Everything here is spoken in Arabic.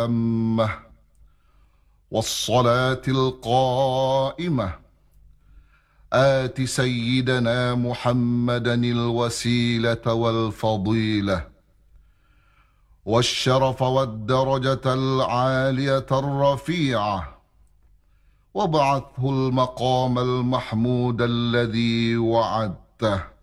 والصلاة القائمة آت سيدنا محمدا الوسيلة والفضيلة والشرف والدرجة العالية الرفيعة، وابعثه المقام المحمود الذي وعدته.